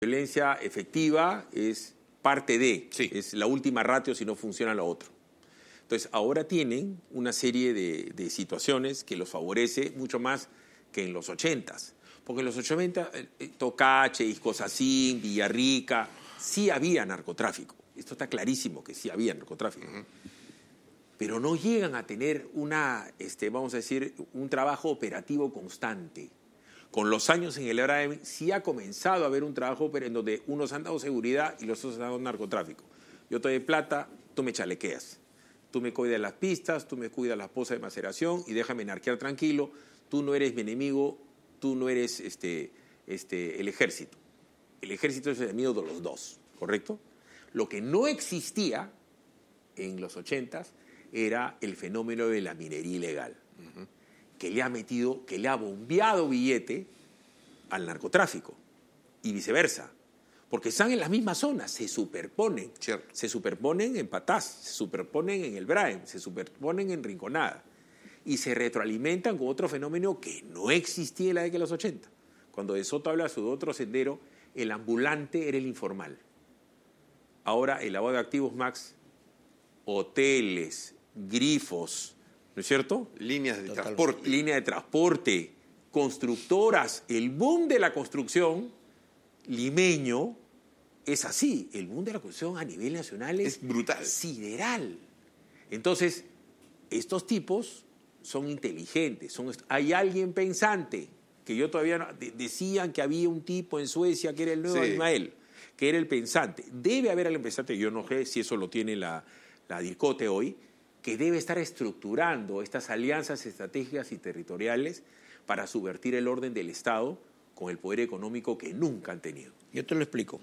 violencia efectiva es parte de, sí, es la última ratio si no funciona lo otro. Entonces, ahora tienen una serie de situaciones que los favorece mucho más que en los 80s. Porque en los 80, Tocache, Iscosacín, Villarrica, sí había narcotráfico. Esto está clarísimo que sí había narcotráfico. Pero no llegan a tener vamos a decir, un trabajo operativo constante. Con los años en el EBRAEM sí ha comenzado a haber un trabajo en donde unos han dado seguridad y los otros han dado narcotráfico. Yo te doy plata, tú me chalequeas. Tú me cuidas las pistas, tú me cuidas la esposa de maceración y déjame narquear tranquilo. Tú no eres mi enemigo, tú no eres el ejército. El ejército es el enemigo de los dos, ¿correcto? Lo que no existía en los 80s era el fenómeno de la minería ilegal. Que le ha bombeado billete al narcotráfico y viceversa, porque están en las mismas zonas, se superponen. Cierto. Se superponen en Patás, se superponen en el Braem, se superponen en Rinconada y se retroalimentan con otro fenómeno que no existía en la década de los 80. Cuando De Soto habla de otro sendero, el ambulante era el informal. Ahora el lavado de activos, Max, hoteles, grifos, ¿no es cierto? Líneas de transporte. Línea de transporte, constructoras. El boom de la construcción limeño es así. El boom de la construcción a nivel nacional es brutal. Sideral. Entonces, estos tipos son inteligentes. Hay alguien pensante, que yo todavía no, decían que había un tipo en Suecia que era el nuevo Ismael, que era el pensante. Debe haber alguien pensante, yo no sé si eso lo tiene la DIRCOTE hoy, que debe estar estructurando estas alianzas estratégicas y territoriales para subvertir el orden del Estado con el poder económico que nunca han tenido. Yo te lo explico.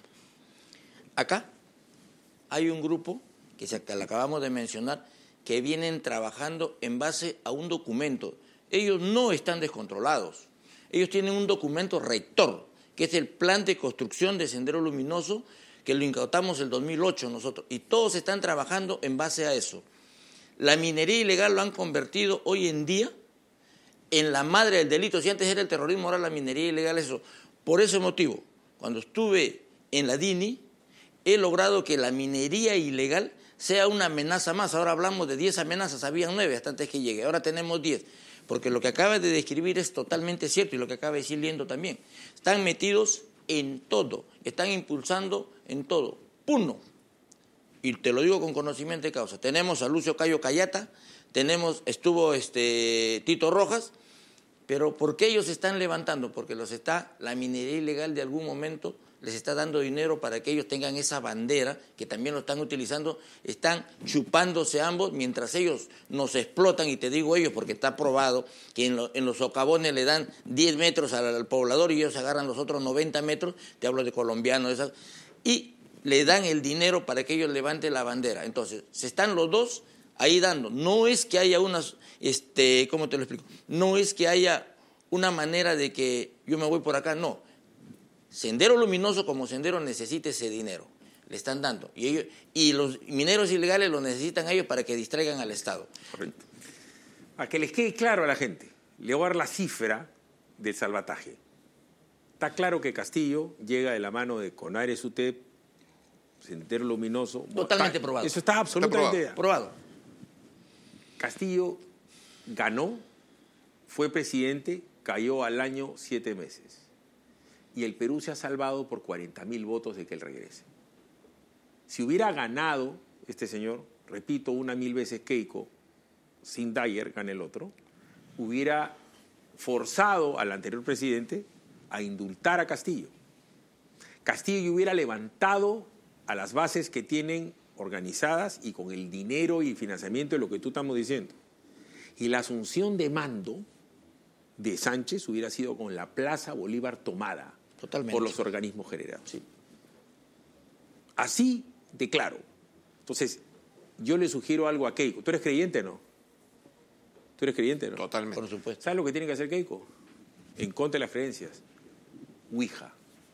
Acá hay un grupo, que lo acabamos de mencionar, que vienen trabajando en base a un documento. Ellos no están descontrolados. Ellos tienen un documento rector, que es el Plan de Construcción de Sendero Luminoso, que lo incautamos el 2008 nosotros, y todos están trabajando en base a eso. La minería ilegal lo han convertido hoy en día en la madre del delito. Si antes era el terrorismo, ahora la minería ilegal es eso. Por ese motivo, cuando estuve en la DINI, he logrado que la minería ilegal sea una amenaza más. Ahora hablamos de 10 amenazas, habían 9 hasta antes que llegue, ahora tenemos 10. Porque lo que acaba de describir es totalmente cierto y lo que acaba de decir Liendo también. Están metidos en todo, están impulsando en todo. Uno. Y te lo digo con conocimiento de causa. Tenemos a Lucio Cayo Cayata, estuvo Tito Rojas, pero ¿por qué ellos se están levantando? Porque la minería ilegal de algún momento les está dando dinero para que ellos tengan esa bandera, que también lo están utilizando, están chupándose ambos, mientras ellos nos explotan, y te digo ellos porque está probado que en los socavones le dan 10 metros al poblador y ellos agarran los otros 90 metros, te hablo de colombianos, y le dan el dinero para que ellos levanten la bandera. Entonces, se están los dos ahí dando. No es que haya ¿cómo te lo explico? No es que haya una manera de que yo me voy por acá, no. Sendero Luminoso como sendero necesita ese dinero. Le están dando. Y los mineros ilegales lo necesitan a ellos para que distraigan al Estado. Correcto. Para que les quede claro a la gente, le voy a dar la cifra del salvataje. Está claro que Castillo llega de la mano de Conares UTEP, Sendero Luminoso. Totalmente probado. Eso está absolutamente probado. Castillo ganó, fue presidente, cayó al año 7 meses. Y el Perú se ha salvado por 40.000 votos de que él regrese. Si hubiera ganado este señor, repito, 1.000 veces Keiko, sin Dyer, gana el otro, hubiera forzado al anterior presidente a indultar a Castillo. Castillo hubiera levantado a las bases que tienen organizadas y con el dinero y financiamiento de lo que tú estamos diciendo. Y la asunción de mando de Sánchez hubiera sido con la Plaza Bolívar tomada. Totalmente. Por los organismos generados. Sí. Así de claro. Entonces, yo le sugiero algo a Keiko. ¿Tú eres creyente o no? ¿Tú eres creyente, no? Totalmente. Por supuesto. ¿Sabes lo que tiene que hacer Keiko? En contra de las creencias. Ouija.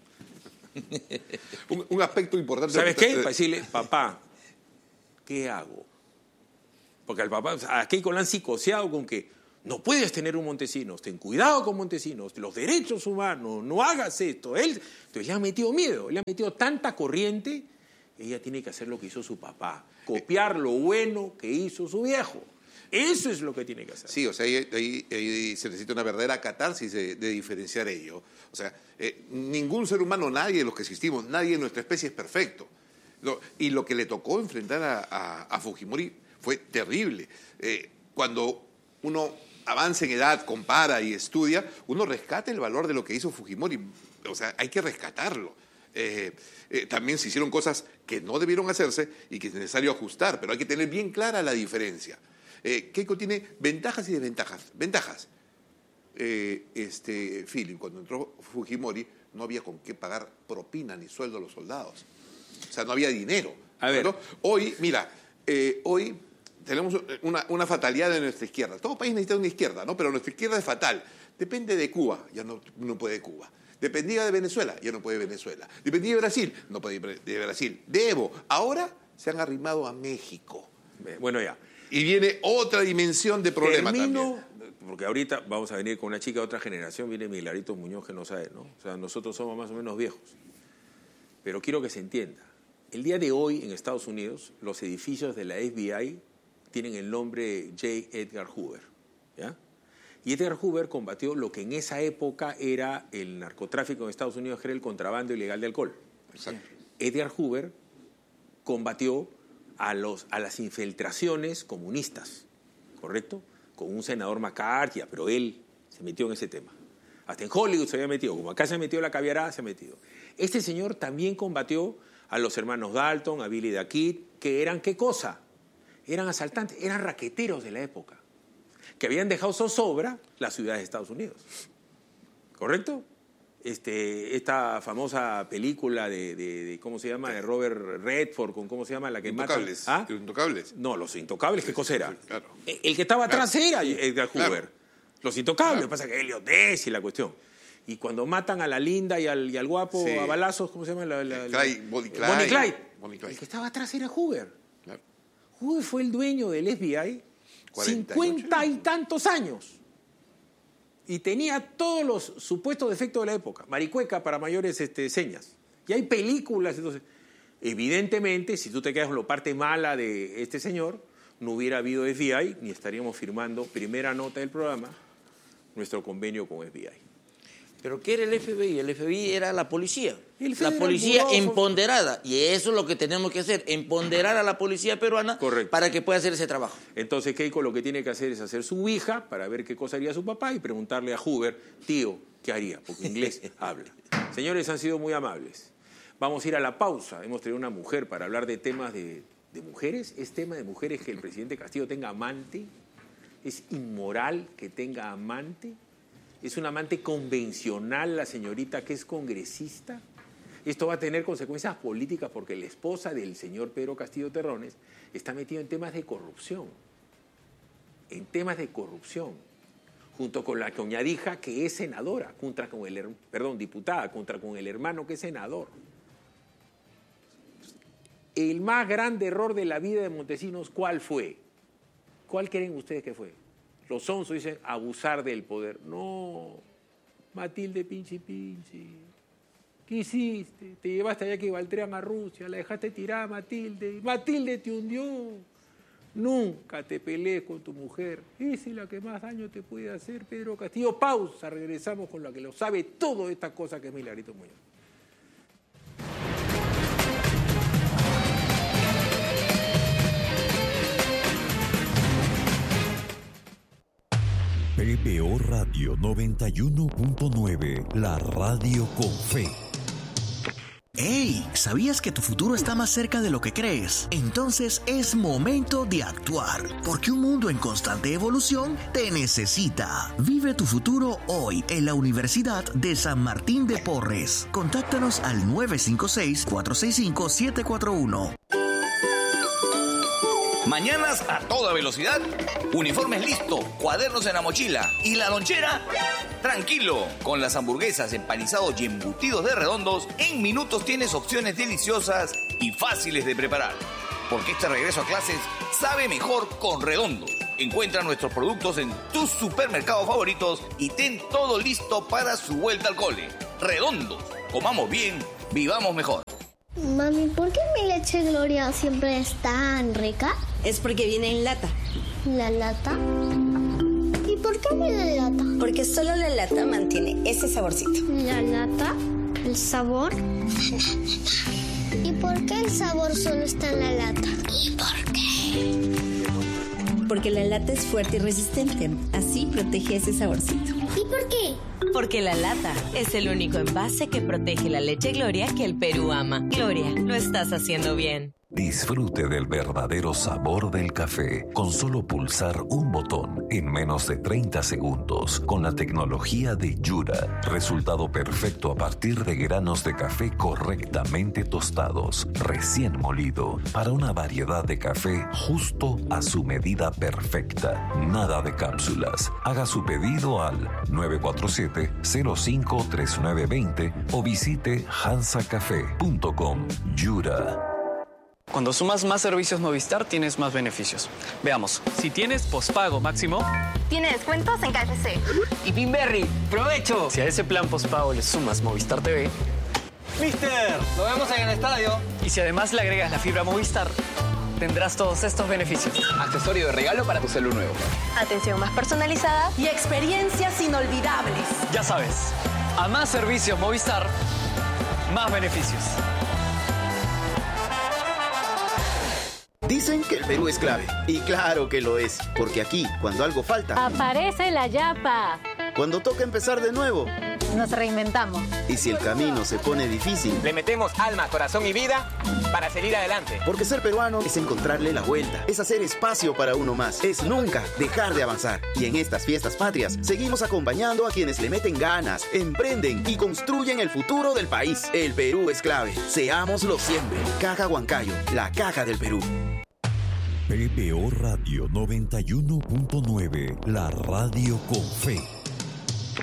un aspecto importante. ¿Sabes qué? Para decirle, papá, ¿qué hago? Porque al papá, a Keiko le han psicoseado con que No puedes tener un Montesinos, ten cuidado con Montesinos, los derechos humanos, no hagas esto. Entonces le han metido miedo, le han metido tanta corriente, ella tiene que hacer lo que hizo su papá, copiar lo bueno que hizo su viejo. Eso es lo que tiene que hacer. Sí, o sea, ahí se necesita una verdadera catarsis de diferenciar ello. O sea, ningún ser humano, nadie de los que existimos, nadie en nuestra especie es perfecto. Y lo que le tocó enfrentar a Fujimori fue terrible. Cuando uno avanza en edad, compara y estudia, uno rescata el valor de lo que hizo Fujimori. O sea, hay que rescatarlo. También se hicieron cosas que no debieron hacerse y que es necesario ajustar, pero hay que tener bien clara la diferencia. Keiko tiene ventajas y desventajas. Ventajas. Philip, cuando entró Fujimori, no había con qué pagar propina ni sueldo a los soldados. O sea, no había dinero. A ver. ¿No? Hoy, mira, hoy tenemos una fatalidad en nuestra izquierda. Todo país necesita una izquierda, ¿no? Pero nuestra izquierda es fatal. Depende de Cuba, ya no puede Cuba. Dependía de Venezuela, ya no puede Venezuela. Dependía de Brasil, no puede de Brasil. De Evo, ahora se han arrimado a México. Bueno, ya. Y viene otra dimensión de problema también. Porque ahorita vamos a venir con una chica de otra generación, viene Milagritos Muñoz, que no sabe, ¿no? O sea, nosotros somos más o menos viejos. Pero quiero que se entienda. El día de hoy en Estados Unidos, los edificios de la FBI tienen el nombre J. Edgar Hoover, ¿ya? Y Edgar Hoover combatió lo que en esa época era el narcotráfico en Estados Unidos, que era el contrabando ilegal de alcohol. Exacto. Edgar Hoover combatió a las infiltraciones comunistas, ¿correcto? Con un senador McCarthy, pero él se metió en ese tema. Hasta en Hollywood se había metido, como acá se ha metido la caviarada, se ha metido. Este señor también combatió a los hermanos Dalton, a Billy the Kid, que eran, ¿qué cosa? Eran asaltantes, eran raqueteros de la época, que habían dejado zozobra las ciudades de Estados Unidos. ¿Correcto? Esta famosa película de ¿cómo se llama? De Robert Redford, con ¿cómo se llama? La que Intocables. ¿Ah? ¿Los Intocables? No, Los Intocables, ¿qué cosa era? Claro. El que estaba atrás era Edgar Hoover. Claro. Los Intocables, lo que pasa es que Elliot Ness y la cuestión. Y cuando matan a la linda y al guapo Sí. a balazos, ¿cómo se llama? Bonnie Clyde. Bonnie Clyde. El que estaba atrás era Hoover. Claro. Hoover fue el dueño del FBI 48 50 y tantos años. Y tenía todos los supuestos defectos de la época. Maricueca para mayores señas. Y hay películas. Entonces, evidentemente, si tú te quedas con la parte mala de este señor, no hubiera habido FBI, ni estaríamos firmando, primera nota del programa, nuestro convenio con FBI. ¿Pero qué era el FBI? El FBI era la policía. El La policía Bureau. empoderada. Y eso es lo que tenemos que hacer, empoderar a la policía peruana. Correcto. Para que pueda hacer ese trabajo. Entonces Keiko lo que tiene que hacer es hacer su ouija para ver qué cosa haría su papá y preguntarle a Hoover, tío, ¿qué haría? Porque inglés habla. Señores, han sido muy amables. Vamos a ir a la pausa. Hemos traído una mujer para hablar de temas de mujeres. ¿Es tema de mujeres que el presidente Castillo tenga amante? ¿Es inmoral que tenga amante? ¿Es una amante convencional la señorita que es congresista? Esto va a tener consecuencias políticas porque la esposa del señor Pedro Castillo Terrones está metida en temas de corrupción. En temas de corrupción. Junto con la coñadija que es senadora, diputada, contra con el hermano que es senador. El más grande error de la vida de Montesinos, ¿cuál fue? ¿Cuál creen ustedes que fue? Los sonsos dicen abusar del poder. No, Matilde Pinchi. ¿Qué hiciste? Te llevaste allá que Baltrean a Rusia, la dejaste tirada, Matilde. Matilde te hundió. Nunca te pelees con tu mujer. Esa es la que más daño te puede hacer, Pedro Castillo. Pausa, regresamos con la que lo sabe todo de esta cosa que es Milagrito Muñoz. PBO Radio 91.9, la radio con fe. ¡Hey! ¿Sabías que tu futuro está más cerca de lo que crees? Entonces es momento de actuar, porque un mundo en constante evolución te necesita. Vive tu futuro hoy en la Universidad de San Martín de Porres. Contáctanos al 956-465-741. Mañanas a toda velocidad, uniformes listo, cuadernos en la mochila y la lonchera, tranquilo. Con las hamburguesas, empanizados y embutidos de Redondos, en minutos tienes opciones deliciosas y fáciles de preparar. Porque este regreso a clases sabe mejor con Redondos. Encuentra nuestros productos en tus supermercados favoritos y ten todo listo para su vuelta al cole. Redondos, comamos bien, vivamos mejor. Mami, ¿por qué mi leche Gloria siempre es tan rica? Es porque viene en lata. ¿La lata? ¿Y por qué viene en lata? Porque solo la lata mantiene ese saborcito. ¿La lata? ¿El sabor? ¿Y por qué el sabor solo está en la lata? ¿Y por qué? Porque la lata es fuerte y resistente. Así protege ese saborcito. ¿Y por qué? Porque la lata es el único envase que protege la leche Gloria que el Perú ama. Gloria, lo estás haciendo bien. Disfrute del verdadero sabor del café con solo pulsar un botón en menos de 30 segundos con la tecnología de Yura. Resultado perfecto a partir de granos de café correctamente tostados, recién molido, para una variedad de café justo a su medida perfecta. Nada de cápsulas. Haga su pedido al 947-053920 o visite hansacafé.com. Yura. Cuando sumas más servicios Movistar, tienes más beneficios. Veamos. Si tienes pospago máximo, tiene descuentos en KFC. Y Pinberry, ¡provecho! Si a ese plan pospago le sumas Movistar TV, ¡Mister! ¡Lo vemos en el estadio! Y si además le agregas la fibra Movistar, tendrás todos estos beneficios. Accesorio de regalo para tu celular nuevo. Atención más personalizada y experiencias inolvidables. Ya sabes, a más servicios Movistar, más beneficios. Dicen que el Perú es clave. Y claro que lo es. Porque aquí, cuando algo falta, aparece la yapa. Cuando toca empezar de nuevo, nos reinventamos. Y si el camino se pone difícil, le metemos alma, corazón y vida para salir adelante. Porque ser peruano es encontrarle la vuelta. Es hacer espacio para uno más. Es nunca dejar de avanzar. Y en estas fiestas patrias, seguimos acompañando a quienes le meten ganas, emprenden y construyen el futuro del país. El Perú es clave. Seámoslo siempre. Caja Huancayo, la caja del Perú. PBO Radio 91.9, la radio con fe.